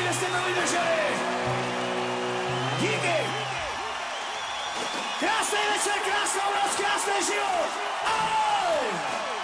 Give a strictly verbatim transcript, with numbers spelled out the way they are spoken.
že jste to vydrželi. Díky. Krásný večer, krásnou noc, krásný život. Ahoj!